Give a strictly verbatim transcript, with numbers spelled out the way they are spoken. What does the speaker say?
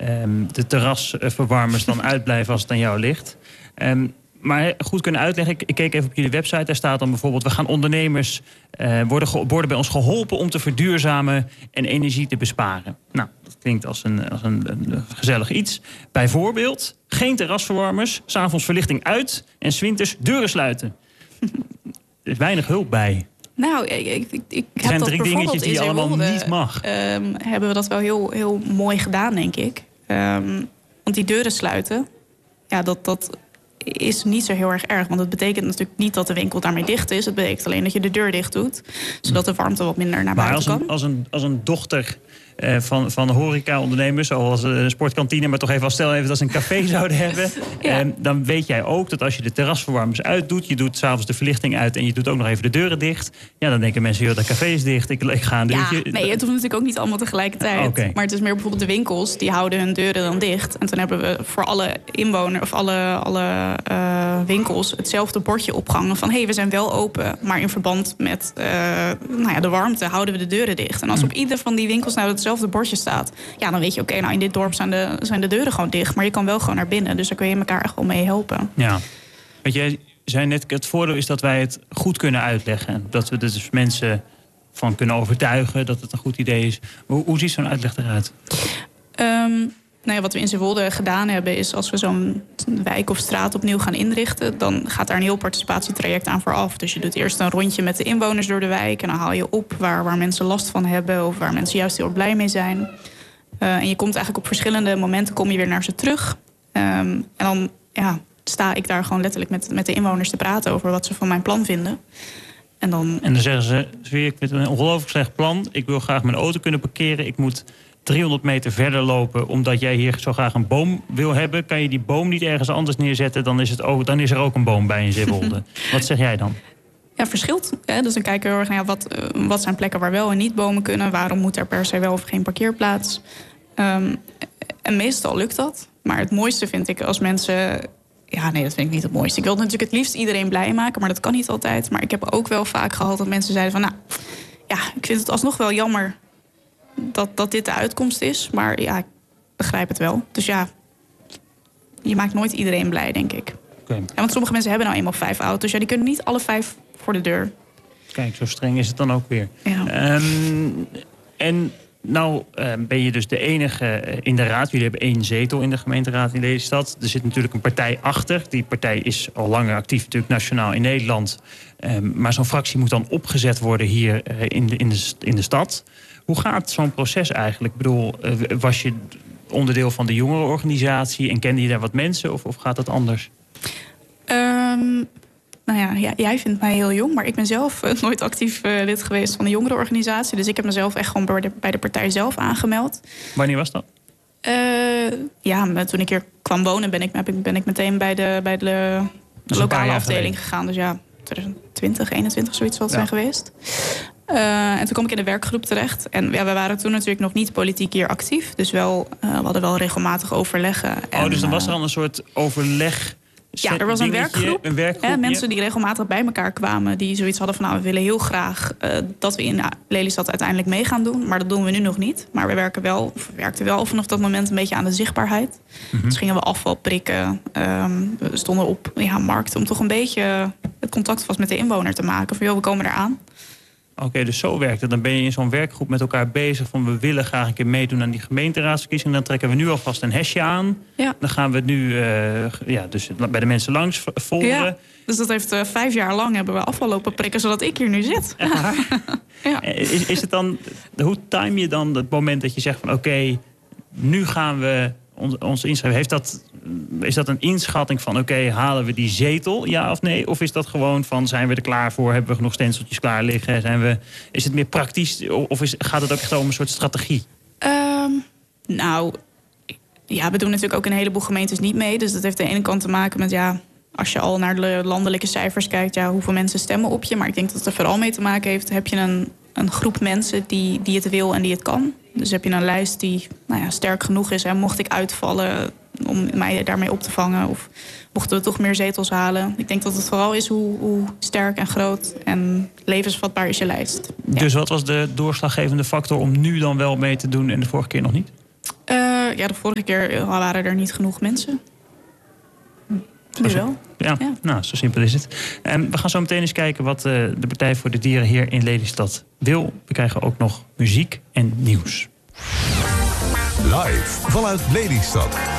um, de terrasverwarmers dan uitblijven als het aan jou ligt. Um, maar goed kunnen uitleggen, ik, ik keek even op jullie website. Daar staat dan bijvoorbeeld, we gaan ondernemers uh, worden, ge, worden bij ons geholpen om te verduurzamen en energie te besparen. Nou, dat klinkt als een, als een, een gezellig iets. Bijvoorbeeld, geen terrasverwarmers, 's avonds verlichting uit en 's winters deuren sluiten. Er is weinig hulp bij. Nou, ik, ik, ik er heb zijn dat drie dingetjes die je allemaal Zeewolde, niet mag. Um, hebben we dat wel heel, heel mooi gedaan, denk ik. Um, want die deuren sluiten, ja, dat, dat is niet zo heel erg erg. Want het betekent natuurlijk niet dat de winkel daarmee dicht is. Het betekent alleen dat je de deur dicht doet. Zodat de warmte wat minder naar maar buiten als een, kan. Als een, als een dochter uh, van, van horeca-ondernemers, zoals een sportkantine, maar toch even als stel even dat ze een café zouden hebben. Ja. Uh, dan weet jij ook dat als je de terrasverwarmers uitdoet, je doet 's avonds de verlichting uit en je doet ook nog even de deuren dicht. Ja, dan denken mensen, joh, dat café is dicht. Ik, ik ga een deurtje. Ja, nee, het hoeft natuurlijk ook niet allemaal tegelijkertijd. Okay. Maar het is meer bijvoorbeeld de winkels, die houden hun deuren dan dicht. En toen hebben we voor alle inwoners of alle, alle uh, winkels hetzelfde bordje opgehangen van hé, hey, we zijn wel open, maar in verband met uh, nou ja, de warmte houden we de deuren dicht. En als op ieder van die winkels nou hetzelfde bordje staat, ja, dan weet je, oké, okay, nou in dit dorp zijn de, zijn de deuren gewoon dicht, maar je kan wel gewoon naar binnen. Dus daar kun je elkaar echt wel mee helpen. Ja. Weet je, jij zei net, het voordeel is dat wij het goed kunnen uitleggen. Dat we er dus mensen van kunnen overtuigen dat het een goed idee is. Hoe, hoe ziet zo'n uitleg eruit? Um, Nou ja, wat we in Zeewolde gedaan hebben is, als we zo'n wijk of straat opnieuw gaan inrichten, dan gaat daar een heel participatietraject aan vooraf. Dus je doet eerst een rondje met de inwoners door de wijk en dan haal je op waar, waar mensen last van hebben of waar mensen juist heel blij mee zijn. Uh, en je komt eigenlijk op verschillende momenten kom je weer naar ze terug. Um, en dan ja, sta ik daar gewoon letterlijk met, met de inwoners te praten over wat ze van mijn plan vinden. En dan, en dan zeggen ze, ik vind het een ongelooflijk slecht plan. Ik wil graag mijn auto kunnen parkeren. Ik moet driehonderd meter verder lopen omdat jij hier zo graag een boom wil hebben. Kan je die boom niet ergens anders neerzetten, dan is, het ook, dan is er ook een boom bij in Zeewolde. Wat zeg jij dan? Ja, verschilt. Hè? Dus dan kijken we heel erg naar ja, wat, uh, wat zijn plekken waar wel en niet bomen kunnen. Waarom moet er per se wel of geen parkeerplaats? Um, en meestal lukt dat. Maar het mooiste vind ik als mensen... Ja, nee, dat vind ik niet het mooiste. Ik wil natuurlijk het liefst iedereen blij maken, maar dat kan niet altijd. Maar ik heb ook wel vaak gehad dat mensen zeiden van, nou, ja, ik vind het alsnog wel jammer dat, dat dit de uitkomst is. Maar ja, ik begrijp het wel. Dus ja, je maakt nooit iedereen blij, denk ik. Okay. Ja, want sommige mensen hebben nou eenmaal vijf auto's. Ja, die kunnen niet alle vijf voor de deur. Kijk, zo streng is het dan ook weer. Ja. Um, en nou uh, ben je dus de enige in de raad. Jullie hebben één zetel in de gemeenteraad in deze stad. Er zit natuurlijk een partij achter. Die partij is al langer actief natuurlijk nationaal in Nederland. Um, maar zo'n fractie moet dan opgezet worden hier uh, in, de, in, de, in de stad. Hoe gaat zo'n proces eigenlijk? Ik bedoel, uh, was je onderdeel van de jongerenorganisatie en kende je daar wat mensen? Of, of gaat dat anders? Um, nou ja, ja, jij vindt mij heel jong, maar ik ben zelf uh, nooit actief uh, lid geweest van de jongerenorganisatie. Dus ik heb mezelf echt gewoon bij de, bij de partij zelf aangemeld. Wanneer was dat? Uh, ja, toen ik hier kwam wonen ben ik, ben ik meteen bij de, bij de lokale afdeling gegaan. Dus ja, twintig twintig, eenentwintig, zoiets wat ja. zijn geweest. Uh, en toen kwam ik in de werkgroep terecht. En ja, we waren toen natuurlijk nog niet politiek hier actief. Dus wel, uh, we hadden wel regelmatig overleggen. Oh, en, dus dan was er al een soort overleg. Ja, er was een werkgroep. Een werkgroep hè, mensen die regelmatig bij elkaar kwamen. Die zoiets hadden van, nou, we willen heel graag uh, dat we in Lelystad uiteindelijk mee gaan doen. Maar dat doen we nu nog niet. Maar we werken wel, of we werkten wel vanaf dat moment een beetje aan de zichtbaarheid. Mm-hmm. Dus gingen we afval prikken. Um, we stonden op ja, markt om toch een beetje het contact vast met de inwoner te maken. Van, joh, we komen eraan. Oké, okay, dus zo werkt het. Dan ben je in zo'n werkgroep met elkaar bezig van, we willen graag een keer meedoen aan die gemeenteraadsverkiezingen. Dan trekken we nu alvast een hesje aan. Ja. Dan gaan we het nu uh, ja, dus bij de mensen langs volgen. Ja, dus dat heeft uh, vijf jaar lang hebben we afval lopen prikken, zodat ik hier nu zit. Ja. Ja. Is, is het dan, hoe time je dan het moment dat je zegt van, oké, okay, nu gaan we ons, ons inschrijven. Heeft dat, is dat een inschatting van, oké, okay, halen we die zetel, ja of nee? Of is dat gewoon van, zijn we er klaar voor? Hebben we genoeg stenseltjes klaar liggen? Zijn we, is het meer praktisch? Of is, gaat het ook echt om een soort strategie? Um, nou, ja, we doen natuurlijk ook een heleboel gemeentes niet mee. Dus dat heeft aan de ene kant te maken met, ja, als je al naar de landelijke cijfers kijkt, ja, hoeveel mensen stemmen op je. Maar ik denk dat het er vooral mee te maken heeft, heb je een, een groep mensen die, die het wil en die het kan. Dus heb je een lijst die nou ja, sterk genoeg is. En mocht ik uitvallen om mij daarmee op te vangen. Of mochten we toch meer zetels halen. Ik denk dat het vooral is hoe, hoe sterk en groot en levensvatbaar is je lijst. Ja. Dus wat was de doorslaggevende factor om nu dan wel mee te doen en de vorige keer nog niet? Uh, ja, de vorige keer waren er niet genoeg mensen. Nu wel. Ja, ja, nou, zo simpel is het. Um, we gaan zo meteen eens kijken wat uh, de Partij voor de Dieren hier in Lelystad wil. We krijgen ook nog muziek en nieuws. Live vanuit Lelystad.